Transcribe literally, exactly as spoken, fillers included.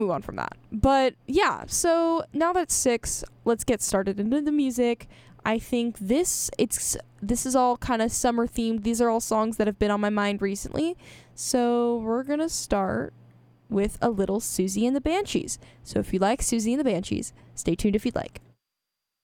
move on from that. But yeah, so now that's six, let's get started into the music. I think this it's this is all kind of summer themed. These are all songs that have been on my mind recently. So we're gonna start with a little Susie and the Banshees. So if you like Susie and the Banshees, stay tuned if you'd like.